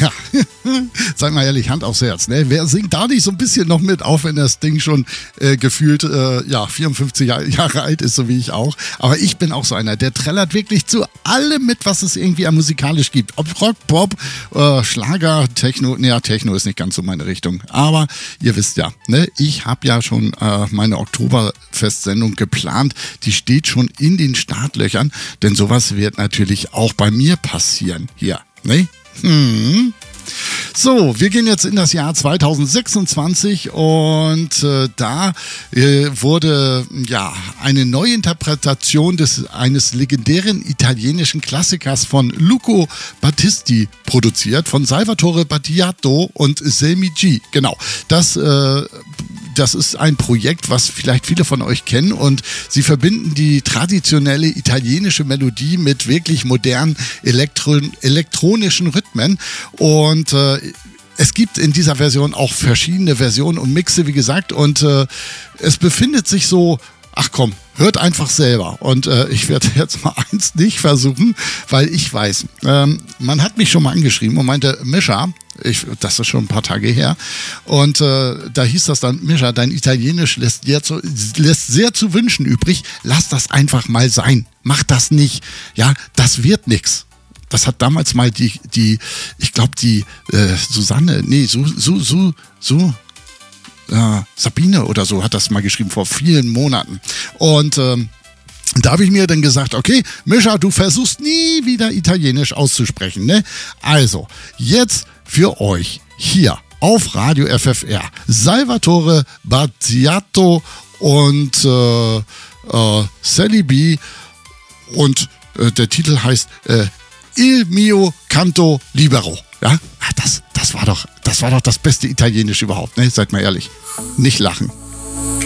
Ja, sag mal ehrlich, Hand aufs Herz, ne? Wer singt da nicht so ein bisschen noch mit, auch wenn das Ding schon gefühlt 54 Jahre alt ist, so wie ich auch. Aber ich bin auch so einer, der trällert wirklich zu allem mit, was es irgendwie an musikalisch gibt. Ob Rock, Pop, Schlager, Techno. Naja, Techno ist nicht ganz so meine Richtung. Aber ihr wisst ja, ne? Ich habe ja schon meine Oktoberfestsendung geplant. Die steht schon in den Startlöchern, denn sowas wird natürlich auch bei mir passieren hier, ne? So, wir gehen jetzt in das Jahr 2026 und da wurde eine Neuinterpretation eines legendären italienischen Klassikers von Lucio Battisti produziert, von Salvatore Battiato und Selmi G. Genau, das ist ein Projekt, was vielleicht viele von euch kennen, und sie verbinden die traditionelle italienische Melodie mit wirklich modernen elektronischen Rhythmen, und es gibt in dieser Version auch verschiedene Versionen und Mixe, wie gesagt, und es befindet sich so, ach komm, hört einfach selber. Und ich werde jetzt mal eins nicht versuchen, weil ich weiß, man hat mich schon mal angeschrieben und meinte, Mischa, das ist schon ein paar Tage her, und da hieß das dann, Mischa, dein Italienisch lässt sehr zu wünschen übrig, lass das einfach mal sein, mach das nicht, ja, das wird nix. Das hat damals mal Sabine oder so hat das mal geschrieben, vor vielen Monaten. Und da habe ich mir dann gesagt, okay, Mischa, du versuchst nie wieder Italienisch auszusprechen, ne? Also, jetzt für euch hier auf Radio FFR Salvatore Battiato und Sally B, und der Titel heißt Il mio canto libero. Ja, das war doch das beste Italienisch überhaupt, ne? Seid mal ehrlich. Nicht lachen.